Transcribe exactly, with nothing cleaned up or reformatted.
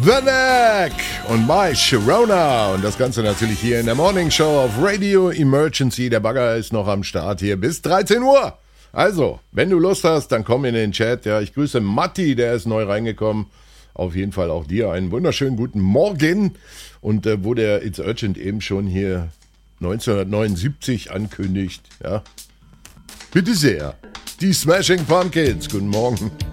The Neck und My Sharona. Und das Ganze natürlich hier in der Morning Show auf Radio Emergency. Der Bagger ist noch am Start hier bis dreizehn Uhr. Also, wenn du Lust hast, dann komm in den Chat. Ja, ich grüße Matti, der ist neu reingekommen. Auf jeden Fall auch dir einen wunderschönen guten Morgen. Und äh, wo der It's Urgent eben schon hier neunzehnhundertneunundsiebzig ankündigt, ja, bitte sehr, die Smashing Pumpkins. Guten Morgen.